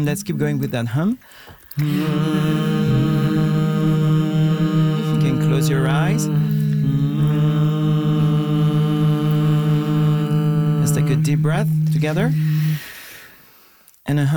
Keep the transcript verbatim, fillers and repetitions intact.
Let's keep going with that hum. You can close your eyes. Let's take a deep breath together. And a hum.